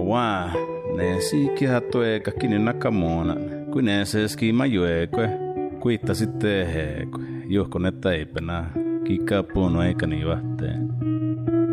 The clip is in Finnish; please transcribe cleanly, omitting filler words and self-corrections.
Waa, ne siikiä tueka kini nakamuona. Kuin ne se skima juekue. Kuitta sitten heekue. Juhko ne taipena. Kikkaa puunu eikä niin vahteen.